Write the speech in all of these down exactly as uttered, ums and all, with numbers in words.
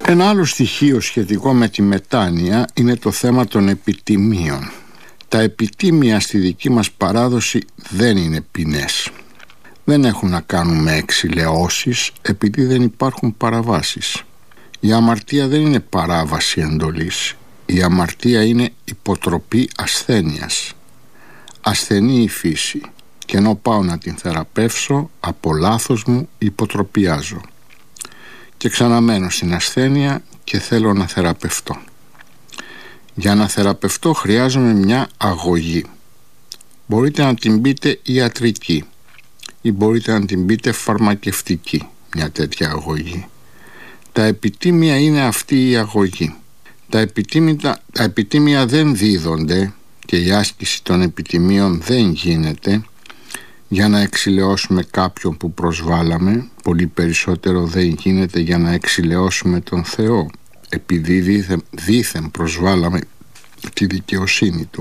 Ένα άλλο στοιχείο σχετικό με τη μετάνοια είναι το θέμα των επιτιμίων. Τα επιτίμια στη δική μας παράδοση δεν είναι ποινές. Δεν έχουν να κάνουν με εξηλαιώσεις επειδή δεν υπάρχουν παραβάσεις. Η αμαρτία δεν είναι παράβαση εντολής. Η αμαρτία είναι υποτροπή ασθένειας. Ασθενή η φύση και ενώ πάω να την θεραπεύσω, από λάθος μου υποτροπιάζω. Και ξαναμένω στην ασθένεια και θέλω να θεραπευτώ. Για να θεραπευτώ χρειάζομαι μια αγωγή. Μπορείτε να την πείτε ιατρική ή μπορείτε να την πείτε φαρμακευτική, μια τέτοια αγωγή. Τα επιτίμια είναι αυτή η αγωγή. Τα επιτίμια, τα επιτίμια δεν δίδονται και η άσκηση των επιτιμίων δεν γίνεται για να εξηλαιώσουμε κάποιον που προσβάλαμε. Πολύ περισσότερο δεν γίνεται για να εξηλαιώσουμε τον Θεό, επειδή δήθεν, δήθεν προσβάλαμε τη δικαιοσύνη Του.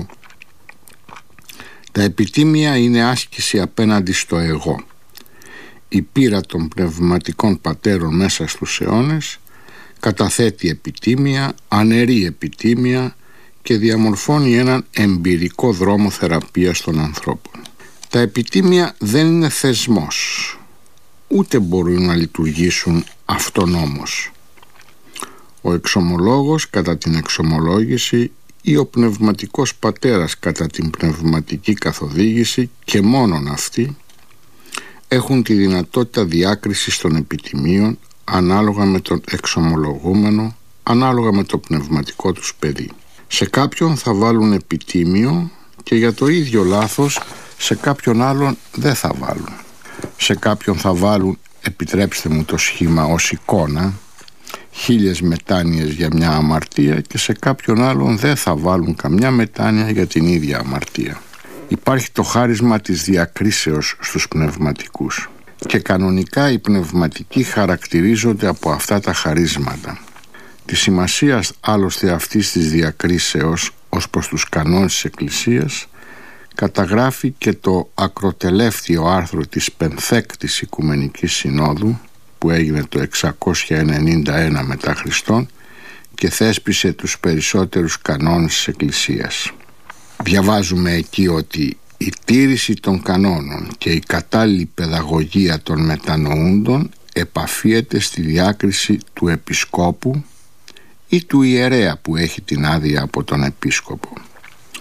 Τα επιτίμια είναι άσκηση απέναντι στο εγώ. Η πείρα των πνευματικών πατέρων μέσα στους αιώνες καταθέτει επιτίμια, αναιρεί επιτίμια και διαμορφώνει έναν εμπειρικό δρόμο θεραπείας των ανθρώπων. Τα επιτίμια δεν είναι θεσμός, ούτε μπορούν να λειτουργήσουν αυτονόμως. Ο εξομολόγος κατά την εξομολόγηση ή ο πνευματικός πατέρας κατά την πνευματική καθοδήγηση και μόνον αυτοί έχουν τη δυνατότητα διάκρισης των επιτιμίων ανάλογα με τον εξομολογούμενο, ανάλογα με το πνευματικό τους παιδί. Σε κάποιον θα βάλουν επιτίμιο και για το ίδιο λάθος σε κάποιον άλλον δεν θα βάλουν. Σε κάποιον θα βάλουν, επιτρέψτε μου το σχήμα ως εικόνα, χίλιες μετάνοιες για μια αμαρτία και σε κάποιον άλλον δεν θα βάλουν καμιά μετάνοια για την ίδια αμαρτία. Υπάρχει το χάρισμα της διακρίσεως στους πνευματικούς και κανονικά οι πνευματικοί χαρακτηρίζονται από αυτά τα χαρίσματα. Τη σημασία άλλωστε αυτής της διακρίσεως ως προς τους κανόνες της Εκκλησίας καταγράφει και το ακροτελεύτιο άρθρο της Πενθέκτης Οικουμενικής Συνόδου που έγινε το εξακόσια ενενήντα ένα μετά Χριστόν και θέσπισε τους περισσότερους κανόνες της Εκκλησίας. Διαβάζουμε εκεί ότι η τήρηση των κανόνων και η κατάλληλη παιδαγωγία των μετανοούντων επαφίεται στη διάκριση του επισκόπου ή του ιερέα που έχει την άδεια από τον επίσκοπο.